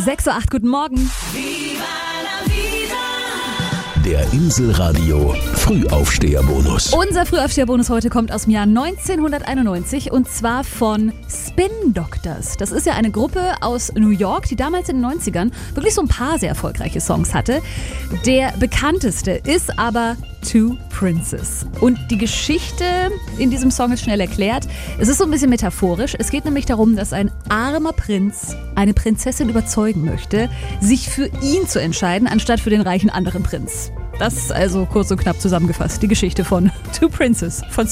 6:08 Uhr, guten Morgen. Der Inselradio Frühaufsteherbonus. Unser Frühaufsteherbonus heute kommt aus dem Jahr 1991 und zwar von Spin Doctors. Das ist ja eine Gruppe aus New York, die damals in den 90ern wirklich so ein paar sehr erfolgreiche Songs hatte. Der bekannteste ist aber Two Princes. Und die Geschichte in diesem Song ist schnell erklärt. Es ist so ein bisschen metaphorisch. Es geht nämlich darum, dass ein armer Prinz eine Prinzessin überzeugen möchte, sich für ihn zu entscheiden, anstatt für den reichen anderen Prinz. Das ist also kurz und knapp zusammengefasst die Geschichte von Two Princes von